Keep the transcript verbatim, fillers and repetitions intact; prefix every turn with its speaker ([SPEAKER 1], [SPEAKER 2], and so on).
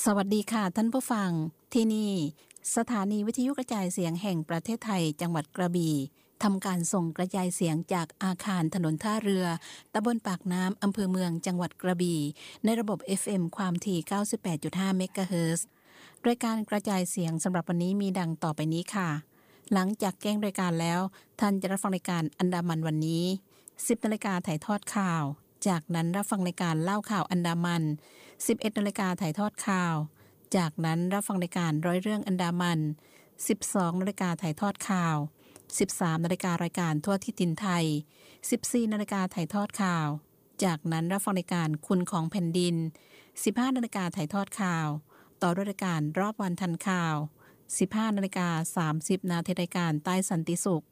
[SPEAKER 1] สวัสดีค่ะท่านผู้ฟังที่นี่สถานีวิทยุกระจายเสียงแห่งประเทศไทยจังหวัดกระบี่ทำการส่งกระจายเสียงจากอาคารถนนท่าเรือตำบลปากน้ำอำเภอเมืองจังหวัดกระบี่ในระบบ เอฟ เอ็ม ความถี่ เก้าสิบแปดจุดห้า เมกะเฮิรตซ์ รายการกระจายเสียงสำหรับวันนี้มีดังต่อไปนี้ค่ะหลังจากแจ้งรายการแล้วท่านจะรับฟังรายการอันดามันวันนี้ สิบนาฬิกาถ่ายทอดข่าวจากนั้นรับฟังรายการเล่าข่าวอันดามัน สิบเอ็ดนาฬิกาถ่ายทอดข่าวจากนั้นรับฟังรายการร้อยเรื่องอันดามัน สิบสองนาฬิกาถ่ายทอดข่าว สิบสามนาฬิการายการทั่วทิศถิ่นไทย สิบสี่นาฬิกาถ่ายทอดข่าวจากนั้นรับฟังรายการคุณของแผ่นดิน สิบห้านาฬิกาถ่ายทอดข่าวต่อด้วยรายการรอบวันทันข่าว สิบห้านาฬิกาสามสิบนาทีรายการใต้สันติสุข